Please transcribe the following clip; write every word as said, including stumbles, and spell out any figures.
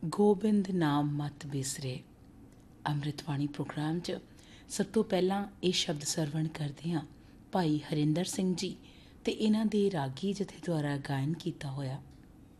ਗੋਬਿੰਦ ਨਾਮ ਮਤ ਬਿਸਰੇ। ਅੰਮ੍ਰਿਤਬਾਣੀ ਪ੍ਰੋਗਰਾਮ 'ਚ ਸਭ ਤੋਂ ਪਹਿਲਾਂ ਇਹ ਸ਼ਬਦ ਸਰਵਣ ਕਰਦੇ ਹਾਂ ਭਾਈ ਹਰਿੰਦਰ ਸਿੰਘ ਜੀ ਅਤੇ ਇਹਨਾਂ ਦੇ ਰਾਗੀ ਜਥੇ ਦੁਆਰਾ ਗਾਇਨ ਕੀਤਾ ਹੋਇਆ